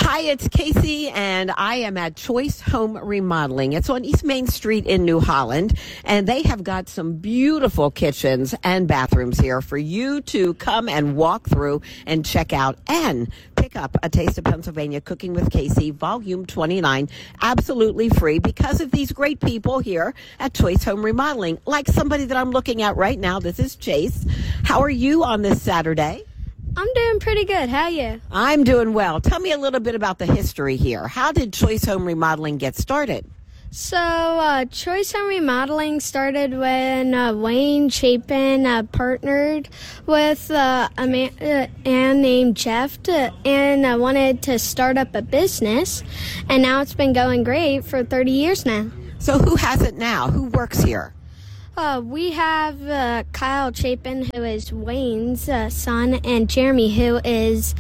Hi, it's Casey, and I am at Choice Home Remodeling. It's on East Main Street in New Holland, and they have got some beautiful kitchens and bathrooms here for you to come and walk through and check out and pick up A Taste of Pennsylvania Cooking with Casey, Volume 29, absolutely free because of these great people here at Choice Home Remodeling, like somebody that I'm looking at right now. This is Chase. How are you on this Saturday? I'm doing pretty good. How are you? I'm doing well. Tell me a little bit about the history here. How did Choice Home Remodeling get started? So, Choice Home Remodeling started when Wayne Chapin partnered with a man named Jeff and wanted to start up a business. And now it's been going great for 30 years now. So who has it now? Who works here? We have Kyle Chapin, who is Wayne's son, and Jeremy, who is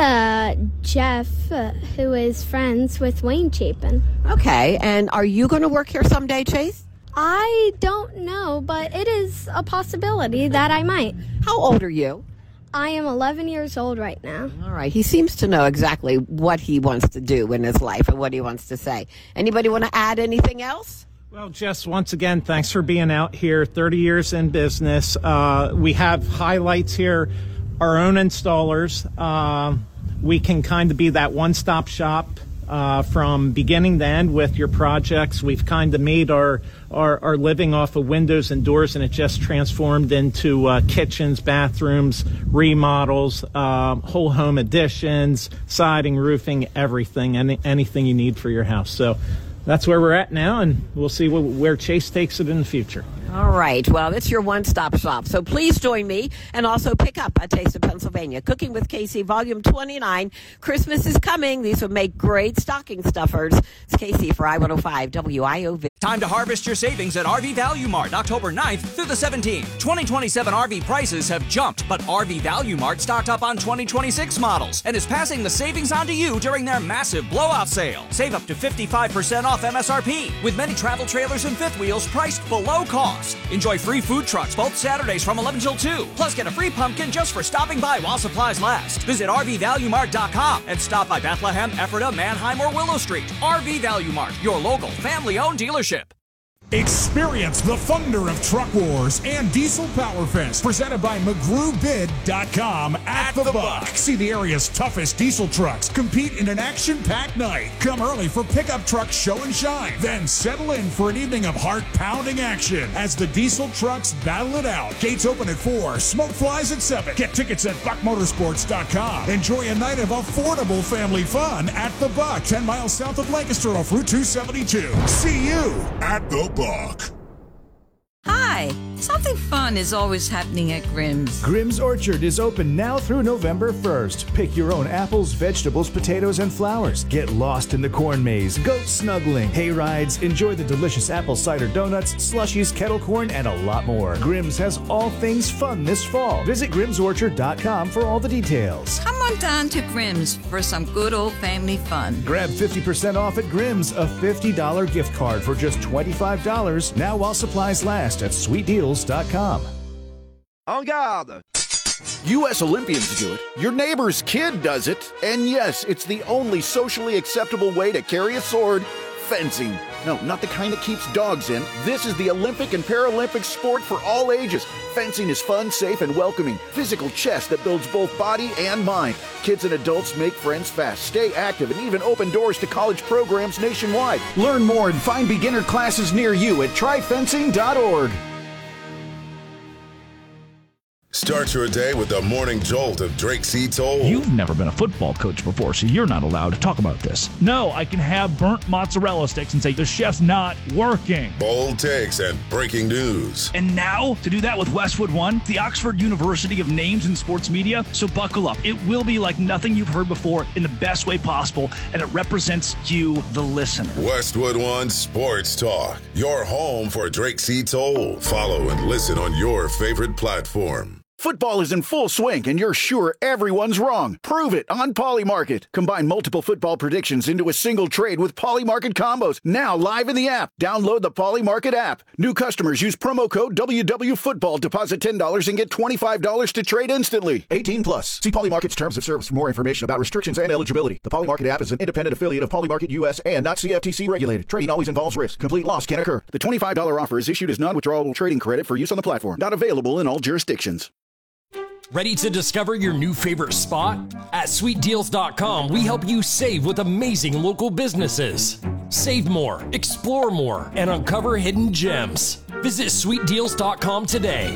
Jeff, who is friends with Wayne Chapin. Okay, and are you going to work here someday, Chase? I don't know, but it is a possibility that I might. How old are you? I am 11 years old right now. All right, he seems to know exactly what he wants to do in his life and what he wants to say. Anybody want to add anything else? Well, Jess, once again, thanks for being out here. 30 years in business. We have highlights here, our own installers. We can kind of be that one-stop shop from beginning to end with your projects. We've kind of made our living off of windows and doors, and it just transformed into kitchens, bathrooms, remodels, whole home additions, siding, roofing, everything, anything you need for your house. So that's where we're at now, and we'll see where Chase takes it in the future. All right. Well, it's your one-stop shop. So please join me and also pick up A Taste of Pennsylvania. Cooking with Casey, Volume 29. Christmas is coming. These would make great stocking stuffers. It's Casey for I-105 WIOV. Time to harvest your savings at RV Value Mart, October 9th through the 17th. 2027 RV prices have jumped, but RV Value Mart stocked up on 2026 models and is passing the savings on to you during their massive blowout sale. Save up to 55% off MSRP, with many travel trailers and fifth wheels priced below cost. Enjoy free food trucks both Saturdays from 11 till 2. Plus, get a free pumpkin just for stopping by while supplies last. Visit RVValueMart.com and stop by Bethlehem, Ephrata, Manheim, or Willow Street. RV Value Mart, your local family-owned dealership. Experience the thunder of Truck Wars and Diesel Power Fest, presented by McGrewBid.com at the Buck. See the area's toughest diesel trucks compete in an action-packed night. Come early for pickup truck show and shine. Then settle in for an evening of heart-pounding action as the diesel trucks battle it out. Gates open at 4, smoke flies at 7. Get tickets at BuckMotorsports.com. Enjoy a night of affordable family fun at the Buck, 10 miles south of Lancaster off Route 272. See you at the Buck. Hi! Something fun is always happening at Grimm's. Grimm's Orchard is open now through November 1st. Pick your own apples, vegetables, potatoes, and flowers. Get lost in the corn maze, goat snuggling, hay rides, enjoy the delicious apple cider donuts, slushies, kettle corn, and a lot more. Grimm's has all things fun this fall. Visit GrimmsOrchard.com for all the details. Come on down to Grimm's for some good old family fun. Grab 50% off at Grimm's, a $50 gift card for just $25, now while supplies last at sweetdeals.com. En garde! U.S. Olympians do it. Your neighbor's kid does it. And yes, it's the only socially acceptable way to carry a sword. Fencing. No, not the kind that keeps dogs in. This is the Olympic and Paralympic sport for all ages. Fencing is fun, safe, and welcoming. Physical chess that builds both body and mind. Kids and adults make friends fast, stay active, and even open doors to college programs nationwide. Learn more and find beginner classes near you at tryfencing.org. Start your day with the morning jolt of Drake C. Toll. You've never been a football coach before, so you're not allowed to talk about this. No, I can have burnt mozzarella sticks and say the chef's not working. Bold takes and breaking news. And now, to do that with Westwood One, the Oxford University of Names in Sports Media, so buckle up. It will be like nothing you've heard before in the best way possible, and it represents you, the listener. Westwood One Sports Talk, your home for Drake C. Toll. Follow and listen on your favorite platform. Football is in full swing, and you're sure everyone's wrong. Prove it on Polymarket. Combine multiple football predictions into a single trade with Polymarket combos. Now live in the app. Download the Polymarket app. New customers use promo code WWFootball. Deposit $10 and get $25 to trade instantly. 18 plus. See Polymarket's terms of service for more information about restrictions and eligibility. The Polymarket app is an independent affiliate of Polymarket US and not CFTC regulated. Trading always involves risk. Complete loss can occur. The $25 offer is issued as non-withdrawable trading credit for use on the platform. Not available in all jurisdictions. Ready to discover your new favorite spot? At SweetDeals.com, we help you save with amazing local businesses. Save more, explore more, and uncover hidden gems. Visit SweetDeals.com today.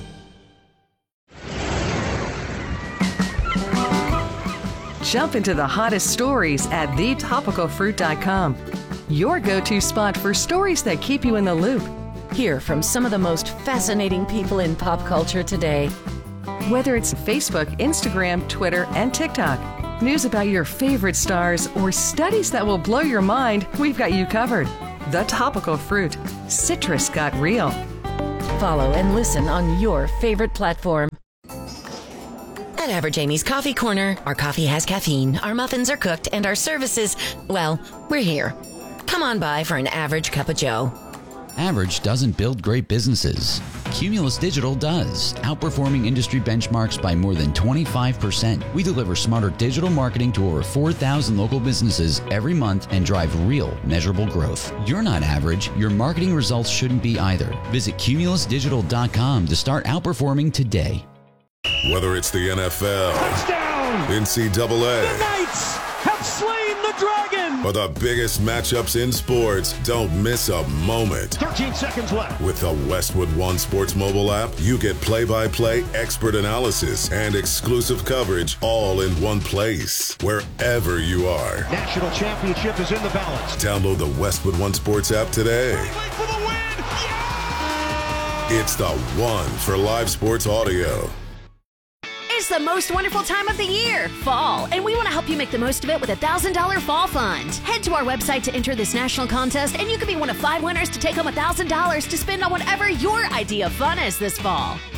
Jump into the hottest stories at thetopicalfruit.com. Your go-to spot for stories that keep you in the loop. Hear from some of the most fascinating people in pop culture today. Whether it's Facebook, Instagram, Twitter, and TikTok, news about your favorite stars, or studies that will blow your mind, we've got you covered. The Topical Fruit. Citrus got real. Follow and listen on your favorite platform. At Average Amy's Coffee Corner, our coffee has caffeine, our muffins are cooked, and our services, well, we're here. Come on by for an average cup of joe. Average doesn't build great businesses. Cumulus Digital does, outperforming industry benchmarks by more than 25%. We deliver smarter digital marketing to over 4,000 local businesses every month and drive real, measurable growth. You're not average. Your marketing results shouldn't be either. Visit cumulusdigital.com to start outperforming today. Whether it's the NFL, touchdown, NCAA, the Knights have slain the dragon, or the biggest matchups in sports, don't miss a moment. 13 seconds left. With the Westwood One Sports mobile app, you get play-by-play expert analysis and exclusive coverage all in one place, wherever you are. National championship is in the balance. Download the Westwood One Sports app today. For the win! Yeah! It's the one for live sports audio. It's the most wonderful time of the year, fall, and we want to help you make the most of it with a $1,000 fall fund. Head to our website to enter this national contest, and you could be one of 5 winners to take home $1,000 to spend on whatever your idea of fun is this fall.